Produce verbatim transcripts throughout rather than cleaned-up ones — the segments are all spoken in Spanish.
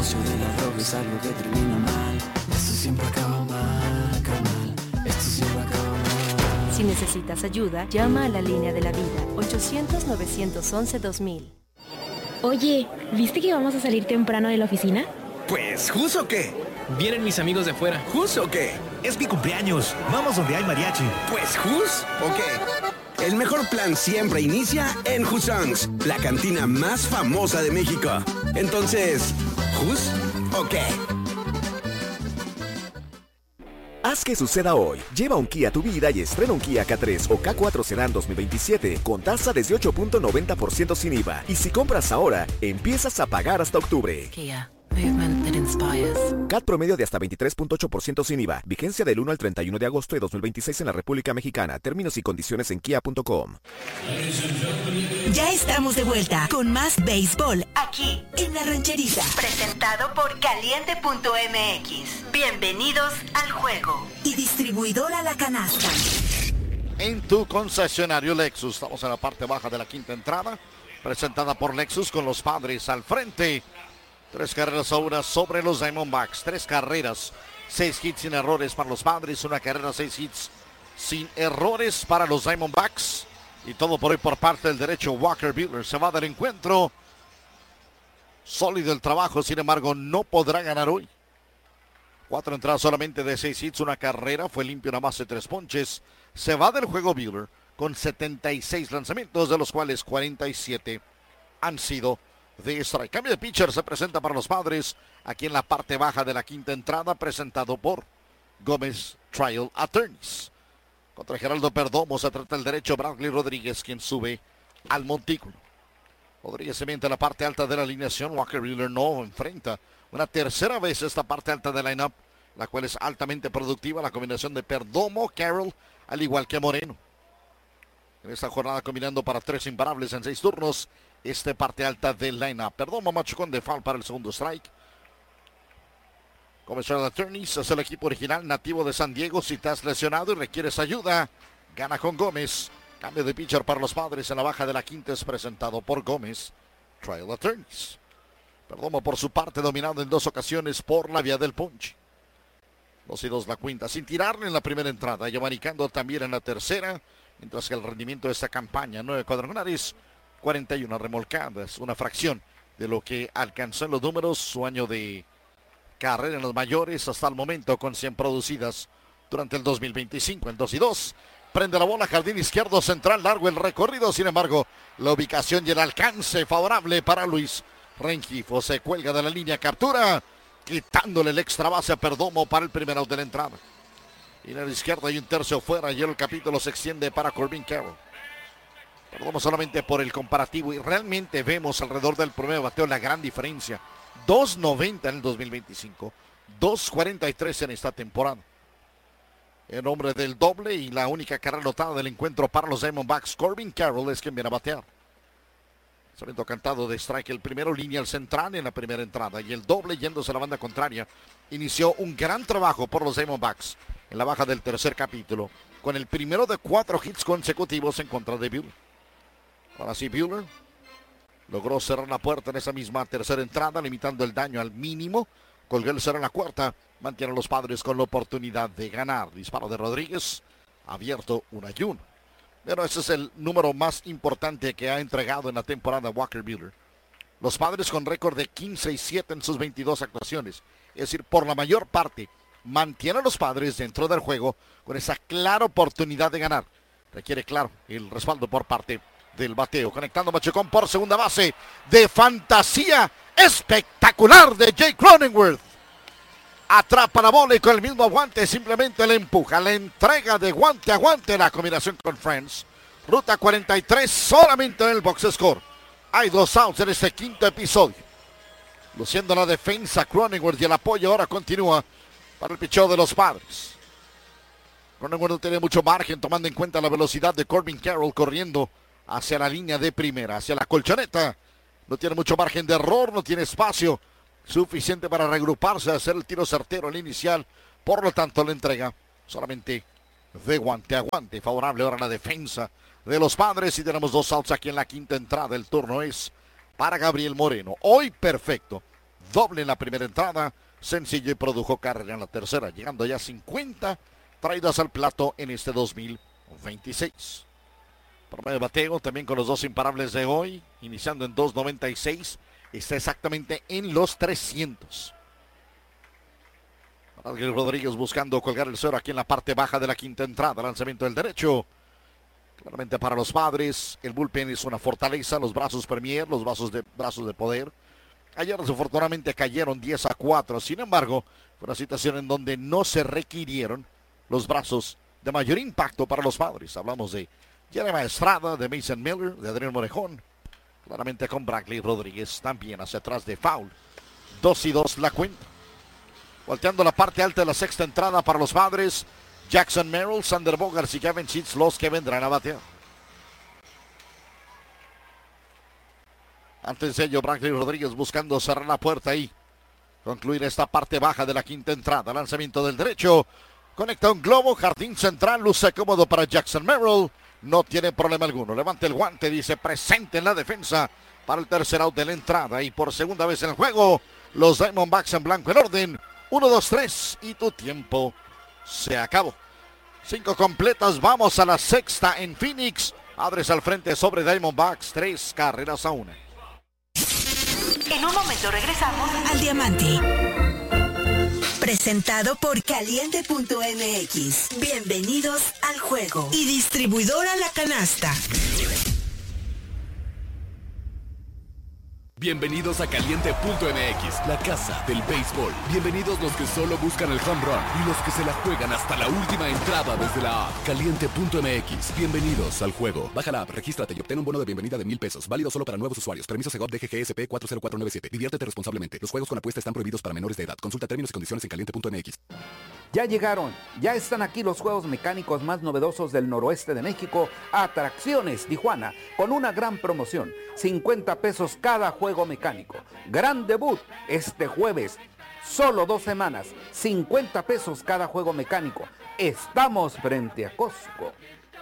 negocio de la droga es algo que termina mal. Esto siempre acaba mal, carnal. Esto siempre acaba mal. Si necesitas ayuda, llama a la línea de la vida, ochocientos, novecientos once, dos mil. Oye, ¿viste que vamos a salir temprano de la oficina? Pues, ¿jus o qué? Vienen mis amigos de afuera. ¿Jus o qué? Es mi cumpleaños. Vamos donde hay mariachi. Pues, ¿jus o qué? El mejor plan siempre inicia en Jusongs, la cantina más famosa de México. Entonces, ¿jus o qué? Haz que suceda hoy. Lleva un Kia a tu vida y estrena un Kia K tres o K cuatro Sedan dos mil veintisiete con tasa desde ocho punto noventa por ciento sin I V A. Y si compras ahora, empiezas a pagar hasta octubre. Kia. Movement that inspires. C A T promedio de hasta veintitrés punto ocho por ciento sin I V A. Vigencia del uno al treinta y uno de agosto de dos mil veintiséis en la República Mexicana. Términos y condiciones en kia punto com. Ya estamos de vuelta con más béisbol aquí en La Rancherita. Presentado por caliente punto m x. Bienvenidos al juego. Y distribuidora La Canasta. En tu concesionario Lexus. Estamos en la parte baja de la quinta entrada. Presentada por Lexus con los Padres al frente. Tres carreras ahora sobre los Diamondbacks. Tres carreras, seis hits sin errores para los Padres. Una carrera, seis hits sin errores para los Diamondbacks. Y todo por hoy por parte del derecho. Walker Buehler se va del encuentro. Sólido el trabajo, sin embargo, no podrá ganar hoy. Cuatro entradas solamente de seis hits, una carrera. Fue limpio, una base, tres ponches. Se va del juego Buehler con setenta y seis lanzamientos, de los cuales cuarenta y siete han sido de strike. Cambio de pitcher se presenta para los Padres aquí en la parte baja de la quinta entrada, presentado por Gómez Trial Attorneys. Contra Geraldo Perdomo se trata el derecho Bradley Rodríguez, quien sube al montículo. Rodríguez se mete en la parte alta de la alineación. Walker Buehler no enfrenta una tercera vez esta parte alta del line-up, la cual es altamente productiva. La combinación de Perdomo, Carroll, al igual que Moreno. En esta jornada combinando para tres imparables en seis turnos. Este parte alta del line-up. Perdomo machucón de foul para el segundo strike. Comenzó el Attorneys, es el equipo original nativo de San Diego. Si estás lesionado y requieres ayuda, gana con Gómez. Cambio de pitcher para los Padres en la baja de la quinta es presentado por Gómez Trial Attorneys. Perdomo por su parte dominado en dos ocasiones por la vía del punch. Dos y dos la quinta, sin tirarle en la primera entrada. Giovanni Cando también en la tercera. Mientras que el rendimiento de esta campaña, nueve cuadrangulares, cuarenta y una remolcadas, una fracción de lo que alcanzó en los números su año de carrera en los mayores hasta el momento, con cien producidas durante el dos mil veinticinco. En dos y dos, prende la bola, jardín izquierdo central, largo el recorrido, sin embargo, la ubicación y el alcance favorable para Luis Rengifo. Se cuelga de la línea, captura, quitándole el extra base a Perdomo para el primer out de la entrada. Y en la izquierda hay un tercio fuera y el capítulo se extiende para Corbin Carroll. Perdón, solamente por el comparativo y realmente vemos alrededor del promedio bateo la gran diferencia. dos noventa en el dos mil veinticinco, dos cuarenta y tres en esta temporada. El hombre del doble y la única carrera anotada del encuentro para los Diamondbacks, Corbin Carroll, es quien viene a batear. Lanzamiento cantado de strike, el primero línea al central en la primera entrada y el doble yéndose a la banda contraria. Inició un gran trabajo por los Diamondbacks en la baja del tercer capítulo, con el primero de cuatro hits consecutivos en contra de Buehler. Ahora sí, Buehler logró cerrar la puerta en esa misma tercera entrada, limitando el daño al mínimo. Colgó el cero en la cuarta, mantiene a los Padres con la oportunidad de ganar. Disparo de Rodríguez, abierto uno y uno. Pero ese es el número más importante que ha entregado en la temporada Walker Buehler. Los Padres con récord de quince y siete en sus veintidós actuaciones. Es decir, por la mayor parte, mantiene a los Padres dentro del juego con esa clara oportunidad de ganar. Requiere, claro, el respaldo por parte del bateo. Conectando Machucón por segunda base. De fantasía espectacular de Jake Cronenworth. Atrapa la bola y con el mismo guante simplemente le empuja. La entrega de guante a guante, la combinación con Friends. Ruta cuarenta y tres solamente en el box score. Hay dos outs en este quinto episodio. Luciendo la defensa Cronenworth y el apoyo ahora continúa para el picheo de los Padres. Cronenworth no tiene mucho margen tomando en cuenta la velocidad de Corbin Carroll corriendo hacia la línea de primera, hacia la colchoneta. No tiene mucho margen de error, no tiene espacio suficiente para regruparse, hacer el tiro certero al inicial. Por lo tanto, la entrega solamente de guante a guante. Favorable ahora la defensa de los Padres y tenemos dos outs aquí en la quinta entrada. El turno es para Gabriel Moreno. Hoy perfecto. doble en la primera entrada, sencillo y produjo carrera en la tercera, llegando ya a cincuenta traídas al plato en este dos mil veintiséis. Promedio de bateo también con los dos imparables de hoy, iniciando en dos noventa y seis, está exactamente en los trescientos. Bradley Rodríguez buscando colgar el cero aquí en la parte baja de la quinta entrada, lanzamiento del derecho. Claramente para los Padres, el bullpen es una fortaleza, los brazos Premier, los brazos de, brazos de poder. Ayer desafortunadamente cayeron diez a cuatro, sin embargo, fue una situación en donde no se requirieron los brazos de mayor impacto para los Padres. Hablamos de Jeremiah Estrada, de Mason Miller, de Adrián Morejón, claramente con Bradley Rodríguez también hacia atrás de foul. Dos y dos la cuenta. Volteando la parte alta de la sexta entrada para los Padres, Jackson Merrill, Sander Bogaerts y Kevin Sheets, los que vendrán a batear. Antes de ello, Bradley Rodríguez buscando cerrar la puerta ahí. Concluir esta parte baja de la quinta entrada. Lanzamiento del derecho. Conecta un globo. Jardín central. Luce cómodo para Jackson Merrill. No tiene problema alguno. Levanta el guante. Dice presente en la defensa para el tercer out de la entrada. Y por segunda vez en el juego, los Diamondbacks en blanco en orden. uno, dos, tres. Y tu tiempo se acabó. Cinco completas. Vamos a la sexta en Phoenix. Padres al frente sobre Diamondbacks. Tres carreras a una. En un momento regresamos al Diamante. Presentado por Caliente punto M X. Bienvenidos al juego. Y distribuidora La Canasta. Bienvenidos a Caliente punto M X, la casa del béisbol. Bienvenidos los que solo buscan el home run y los que se la juegan hasta la última entrada desde la app. Caliente punto M X. Bienvenidos al juego. Baja la app, regístrate y obtén un bono de bienvenida de mil pesos. Válido solo para nuevos usuarios. Permiso Segov D G G S P cuatro cero cuatro nueve siete. Diviértete responsablemente. Los juegos con apuesta están prohibidos para menores de edad. Consulta términos y condiciones en Caliente punto M X. Ya llegaron, ya están aquí los juegos mecánicos más novedosos del noroeste de México, Atracciones Tijuana, con una gran promoción, cincuenta pesos cada juego mecánico. Gran debut este jueves, solo dos semanas, cincuenta pesos cada juego mecánico. Estamos frente a Costco.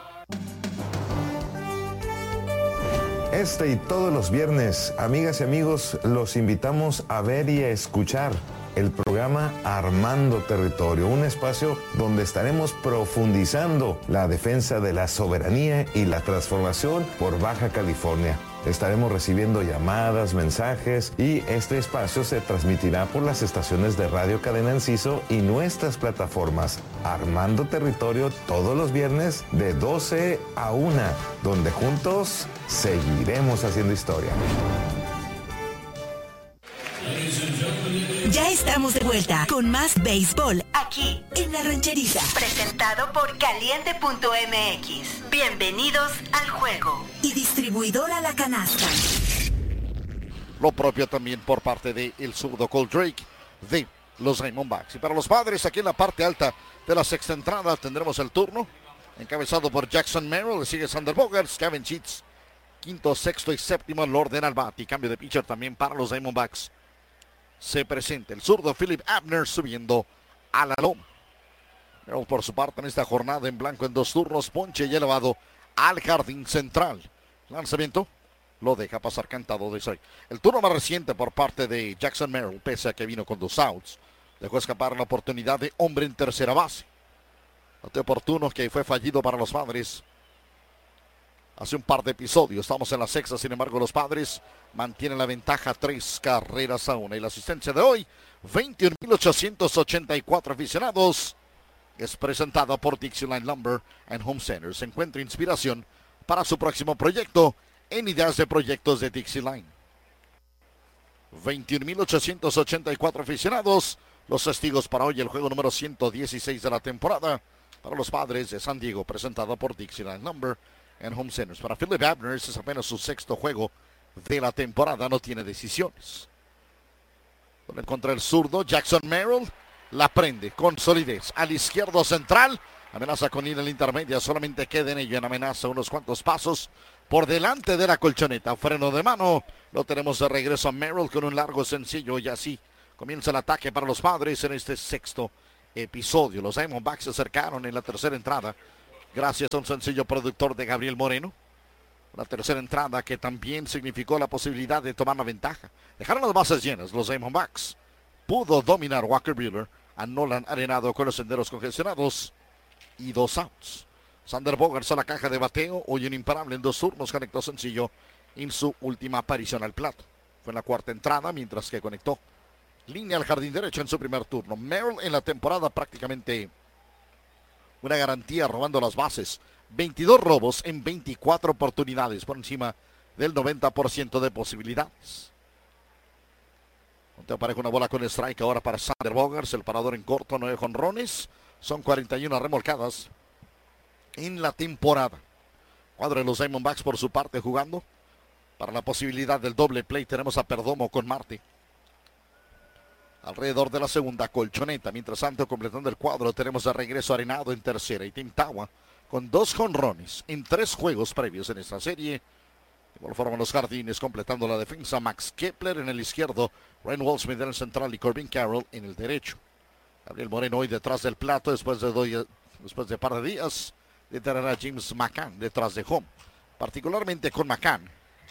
Este y todos los viernes, amigas y amigos, los invitamos a ver y a escuchar el programa Armando Territorio, un espacio donde estaremos profundizando la defensa de la soberanía y la transformación por Baja California. Estaremos recibiendo llamadas, mensajes y este espacio se transmitirá por las estaciones de Radio Cadena Enciso y nuestras plataformas. Armando Territorio todos los viernes de doce a una, donde juntos seguiremos haciendo historia. Ya estamos de vuelta con más béisbol aquí en La Rancherita. Presentado por Caliente punto M X. Bienvenidos al juego. Y distribuidora La Canasta. Lo propio también por parte de el zurdo Cole Drake de los Diamondbacks. Y para los Padres, aquí en la parte alta de la sexta entrada tendremos el turno. Encabezado por Jackson Merrill, le sigue Sander Bogaerts, Kevin Sheets. Quinto, sexto y séptimo en orden al bate. Y cambio de pitcher también para los Diamondbacks. Se presenta el zurdo Philip Abner subiendo a la loma. Pero por su parte en esta jornada en blanco en dos turnos, ponche y elevado al jardín central. Lanzamiento lo deja pasar cantado de seis. El turno más reciente por parte de Jackson Merrill, pese a que vino con dos outs, dejó escapar la oportunidad de hombre en tercera base. Bate oportuno que fue fallido para los Padres hace un par de episodios. Estamos en la sexta, sin embargo los Padres mantienen la ventaja tres carreras a una. Y la asistencia de hoy, veintiún mil ochocientos ochenta y cuatro aficionados, es presentada por Dixieland Lumber and Home Center. Se encuentra inspiración para su próximo proyecto en ideas de proyectos de Dixieland. veintiún mil ochocientos ochenta y cuatro aficionados, los testigos para hoy el juego número ciento dieciséis de la temporada para los Padres de San Diego, presentado por Dixieland Lumber and Home Centers. Para Philip Abner, este es apenas su sexto juego de la temporada, no tiene decisiones. Contra el zurdo, Jackson Merrill la prende con solidez al izquierdo central, amenaza con ir en la intermedia, solamente queda en ello en amenaza unos cuantos pasos por delante de la colchoneta. Freno de mano, lo tenemos de regreso a Merrill con un largo sencillo y así comienza el ataque para los Padres en este sexto episodio. Los Diamondbacks se acercaron en la tercera entrada gracias a un sencillo productor de Gabriel Moreno. Una tercera entrada que también significó la posibilidad de tomar la ventaja. Dejaron las bases llenas los Diamondbacks. Pudo dominar Walker Buehler a Nolan Arenado con los senderos congestionados y dos outs. Xander Bogaerts a la caja de bateo, hoy un imparable en dos turnos, conectó sencillo en su última aparición al plato. Fue en la cuarta entrada, mientras que conectó línea al jardín derecho en su primer turno. Merrill en la temporada prácticamente una garantía robando las bases. veintidós robos en veinticuatro oportunidades, por encima del noventa por ciento de posibilidades. Te aparece una bola con strike ahora para Xander Bogaerts, el parador en corto, nueve jonrones. Son cuarenta y una remolcadas en la temporada. Cuadro de los Diamondbacks por su parte jugando para la posibilidad del doble play. Tenemos a Perdomo con Marte alrededor de la segunda colchoneta. Mientras tanto, completando el cuadro, tenemos de regreso a Arenado en tercera y Tim Tawa con dos jonrones en tres juegos previos en esta serie. De igual forma los jardines completando la defensa. Max Kepler en el izquierdo, Ryan Walsmith en el central y Corbin Carroll en el derecho. Gabriel Moreno hoy detrás del plato después de, doy, después de par de días de tener a James McCann detrás de home. Particularmente con McCann.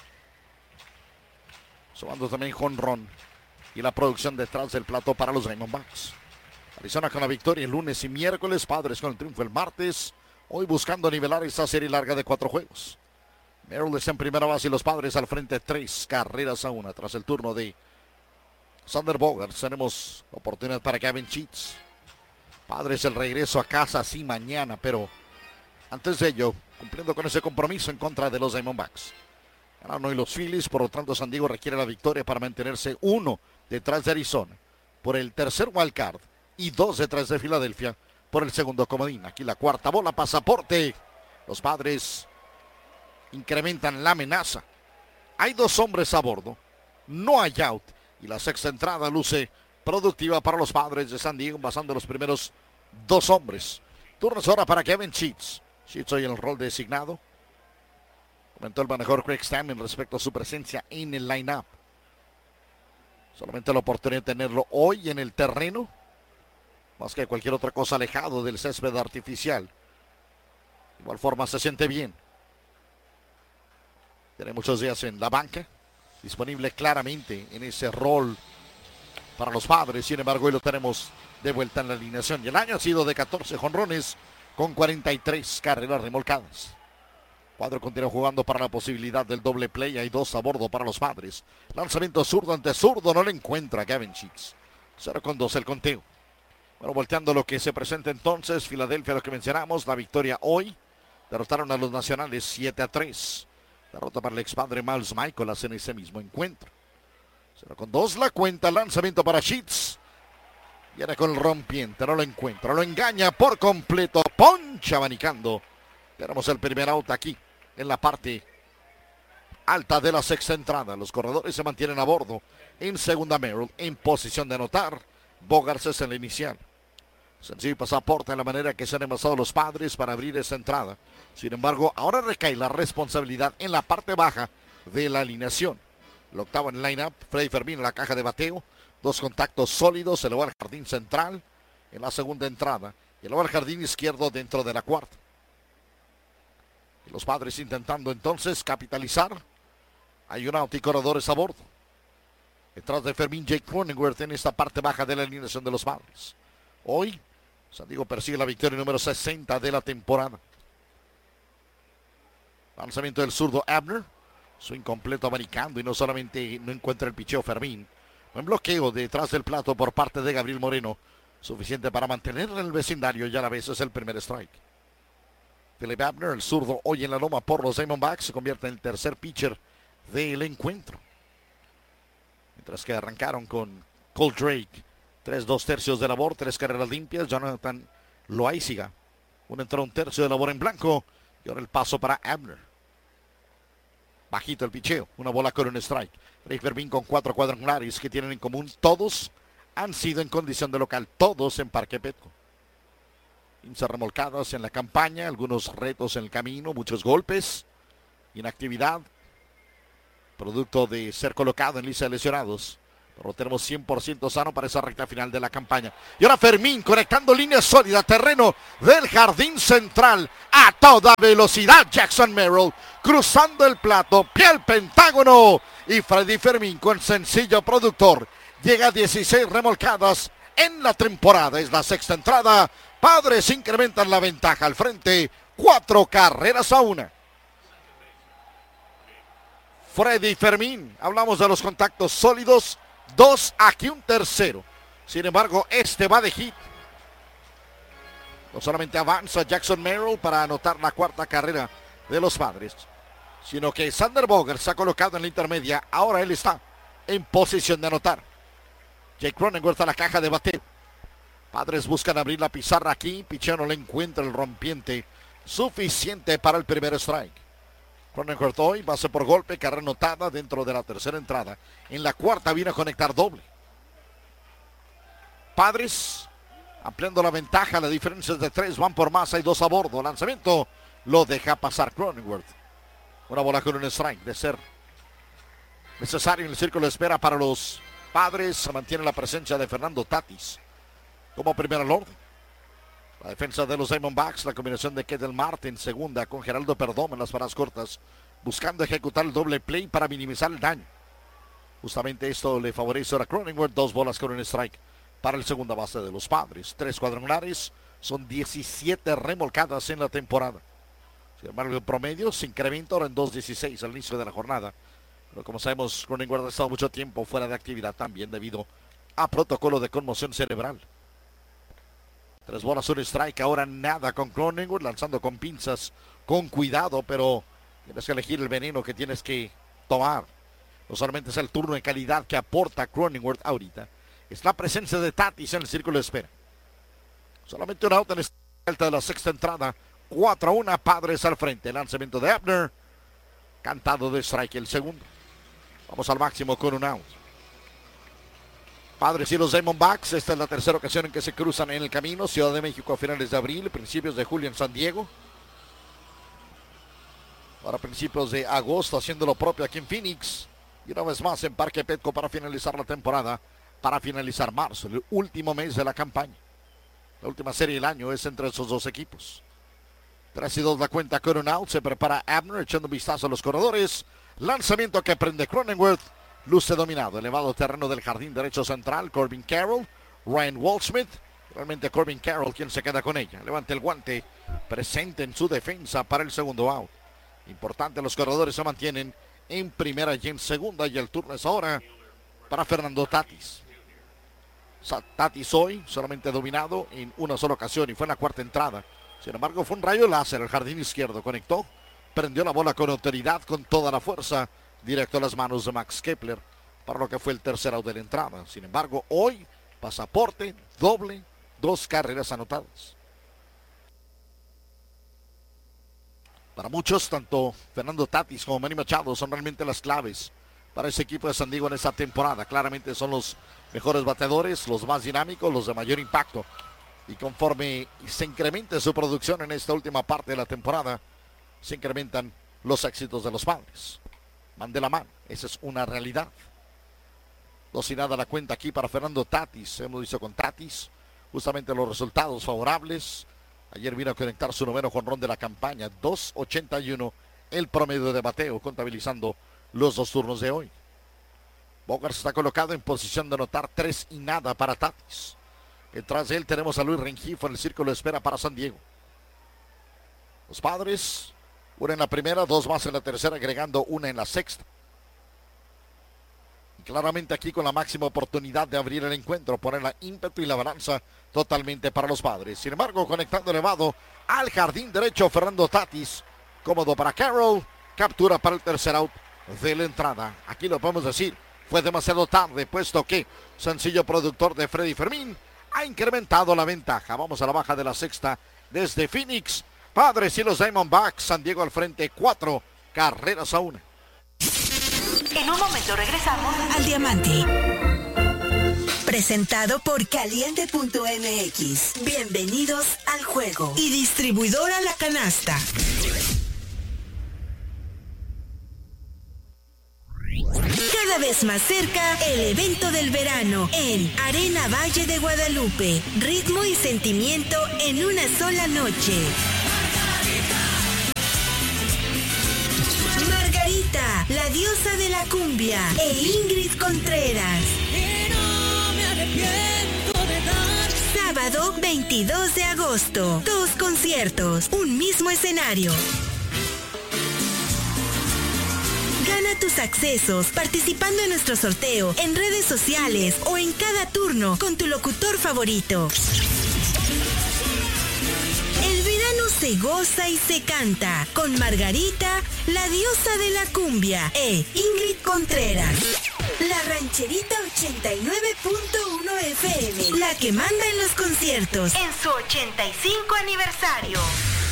Sumando también jonrón y la producción detrás del plato para los Diamondbacks. Arizona con la victoria el lunes y miércoles. Padres con el triunfo el martes. Hoy buscando nivelar esta serie larga de cuatro juegos. Merrill está en primera base y los Padres al frente, tres carreras a una tras el turno de Xander Bogaerts. Tenemos oportunidad para Gavin Sheets. Padres el regreso a casa sí mañana, pero antes de ello, cumpliendo con ese compromiso en contra de los Diamondbacks. Ganaron hoy los Phillies, por lo tanto San Diego requiere la victoria para mantenerse uno detrás de Arizona por el tercer wild card y dos detrás de Filadelfia por el segundo comodín. Aquí la cuarta bola, pasaporte. Los Padres incrementan la amenaza. Hay dos hombres a bordo, no hay out y la sexta entrada luce productiva para los Padres de San Diego, basando los primeros dos hombres. Turnos ahora para Kevin Sheets. Sheets hoy en el rol designado. Comentó el manejador Craig Stammen respecto a su presencia en el line-up. Solamente la oportunidad de tenerlo hoy en el terreno, más que cualquier otra cosa alejado del césped artificial. De igual forma se siente bien. Tiene muchos días en la banca, disponible claramente en ese rol para los Padres. Sin embargo, hoy lo tenemos de vuelta en la alineación. Y el año ha sido de catorce jonrones con cuarenta y tres carreras remolcadas. Cuadro continúa jugando para la posibilidad del doble play. Hay dos a bordo para los Padres. Lanzamiento zurdo ante zurdo. No le encuentra Gavin Sheets. cero con dos el conteo. Bueno, volteando lo que se presenta entonces. Filadelfia, lo que mencionamos. La victoria hoy. Derrotaron a los Nacionales siete a tres. Derrota para el ex padre Miles Michaelas en ese mismo encuentro. cero con dos la cuenta. Lanzamiento para Sheets. Viene con el rompiente. No lo encuentra. Lo engaña por completo. Poncha abanicando. Tenemos el primer out aquí en la parte alta de la sexta entrada. Los corredores se mantienen a bordo. En segunda Merrill en posición de anotar. Bogaerts es en la inicial. Sencillo pasaporte en la manera que se han envasado los Padres para abrir esa entrada. Sin embargo, ahora recae la responsabilidad en la parte baja de la alineación. El octavo en el line-up, Freddy Fermín en la caja de bateo. Dos contactos sólidos, se le va al jardín central en la segunda entrada. Y luego al jardín izquierdo dentro de la cuarta. Y los Padres intentando entonces capitalizar. Hay un out y corredores a bordo. Detrás de Fermín, Jake Cronenworth en esta parte baja de la alineación de los Padres. Hoy, San Diego persigue la victoria número sesenta de la temporada. Lanzamiento del zurdo Abner. Su incompleto americano y no solamente no encuentra el picheo Fermín. Un bloqueo detrás del plato por parte de Gabriel Moreno. Suficiente para mantener en el vecindario y a la vez es el primer strike. Philip Abner, el zurdo, hoy en la loma por los Diamondbacks, se convierte en el tercer pitcher del encuentro. Mientras que arrancaron con Cole Drake, tres dos tercios de labor, tres carreras limpias. Jonathan Loaiziga, un entró un tercio de labor en blanco. Y ahora el paso para Abner. Bajito el picheo, una bola con un strike. Freddy Fermín con cuatro cuadrangulares que tienen en común. Todos han sido en condición de local, todos en Parque Petco. quince remolcadas en la campaña, algunos retos en el camino, muchos golpes, inactividad, producto de ser colocado en lista de lesionados Pero lo tenemos cien por ciento sano para esa recta final de la campaña. Y ahora Fermín conectando línea sólida, terreno del jardín central a toda velocidad. Jackson Merrill cruzando el plato, pie al pentágono. Y Freddy Fermín con sencillo productor llega a dieciséis remolcadas en la temporada. Es la sexta entrada. Padres incrementan la ventaja al frente. Cuatro carreras a una. Freddy Fermín, hablamos de los contactos sólidos. Dos, aquí un tercero. Sin embargo, este va de hit. No solamente avanza Jackson Merrill para anotar la cuarta carrera de los Padres, sino que Sander Bogert se ha colocado en la intermedia. Ahora él está en posición de anotar. Jake Cronenworth a la caja de bateo. Padres buscan abrir la pizarra aquí. Picheo no le encuentra el rompiente suficiente para el primer strike. Cronenworth hoy, base por golpe, carrera anotada dentro de la tercera entrada. En la cuarta viene a conectar doble. Padres ampliando la ventaja, la diferencia es de tres, van por más, hay dos a bordo. Lanzamiento lo deja pasar Cronenworth. Una bola con un strike de ser necesario en el círculo de espera para los Padres. Se mantiene la presencia de Fernando Tatis como primera al orden. La defensa de los Diamondbacks, la combinación de Ketel Marte en segunda con Geraldo Perdomo en las paradas cortas, buscando ejecutar el doble play para minimizar el daño. Justamente esto le favorece a Cronenworth, dos bolas con un strike para el segunda base de los Padres. Tres cuadrangulares, son diecisiete remolcadas en la temporada. Sin embargo, el promedio se incrementa ahora en dos dieciséis al inicio de la jornada. Pero como sabemos, Cronenworth ha estado mucho tiempo fuera de actividad también debido a protocolo de conmoción cerebral. Tres bolas, un strike, ahora nada con Cronenworth, lanzando con pinzas, con cuidado, pero tienes que elegir el veneno que tienes que tomar. No solamente es el turno de calidad que aporta Cronenworth ahorita, es la presencia de Tatis en el círculo de espera. Solamente un out en esta vuelta de la sexta entrada, cuatro a uno, Padres al frente. Lanzamiento de Abner, cantado de strike el segundo. Vamos al máximo con un out. Padres y los Diamondbacks, esta es la tercera ocasión en que se cruzan en el camino. Ciudad de México a finales de abril, principios de julio en San Diego. Ahora principios de agosto haciendo lo propio aquí en Phoenix. Y una vez más en Parque Petco para finalizar la temporada, para finalizar marzo, el último mes de la campaña. La última serie del año es entre esos dos equipos. tres y dos la cuenta con un out, se prepara Abner echando un vistazo a los corredores. Lanzamiento que prende Cronenworth. Luce dominado, elevado terreno del jardín derecho central, Corbin Carroll, Ryan Waldschmidt, realmente Corbin Carroll quien se queda con ella. Levanta el guante, presente en su defensa para el segundo out. Importante, los corredores se mantienen en primera y en segunda, y el turno es ahora para Fernando Tatis. Tatis hoy solamente dominado en una sola ocasión y fue en la cuarta entrada. Sin embargo, fue un rayo láser, el jardín izquierdo conectó, prendió la bola con autoridad, con toda la fuerza, directo a las manos de Max Kepler para lo que fue el tercer out de la entrada. Sin embargo, hoy, pasaporte, doble, dos carreras anotadas. Para muchos, tanto Fernando Tatis como Manny Machado son realmente las claves para ese equipo de San Diego en esta temporada. Claramente son los mejores bateadores, los más dinámicos, los de mayor impacto. Y conforme se incremente su producción en esta última parte de la temporada, se incrementan los éxitos de los Padres. Man de la mano, esa es una realidad. Dos y nada la cuenta aquí para Fernando Tatis. Hemos visto con Tatis justamente los resultados favorables. Ayer vino a conectar su noveno jonrón de la campaña. dos ochenta y uno el promedio de bateo, contabilizando los dos turnos de hoy. Bogart está colocado en posición de anotar tres y nada para Tatis. Detrás de él tenemos a Luis Rengifo en el círculo de espera para San Diego. Los Padres, una en la primera, dos más en la tercera, agregando una en la sexta. Y claramente aquí con la máxima oportunidad de abrir el encuentro, poner la ímpetu y la balanza totalmente para los Padres. Sin embargo, conectando elevado al jardín derecho, Fernando Tatis, cómodo para Carroll, captura para el tercer out de la entrada. Aquí lo podemos decir, fue demasiado tarde, puesto que sencillo productor de Freddy Fermín ha incrementado la ventaja. Vamos a la baja de la sexta desde Phoenix. Padres y los Diamondbacks, San Diego al frente, cuatro carreras a una. En un momento regresamos al Diamante. Presentado por Caliente punto M X. Bienvenidos al juego. Y distribuidora La Canasta. cada vez más cerca el evento del verano en Arena Valle de Guadalupe. Ritmo y sentimiento en una sola noche. Margarita, la diosa de la cumbia, e Ingrid Contreras. Sábado veintidós de agosto. Dos conciertos, un mismo escenario. Gana tus accesos participando en nuestro sorteo en redes sociales o en cada turno con tu locutor favorito. El verano se goza y se canta con Margarita, la diosa de la cumbia, e Ingrid Contreras. La Rancherita ochenta y nueve punto uno F M, la que manda en los conciertos, en su ochenta y cinco aniversario.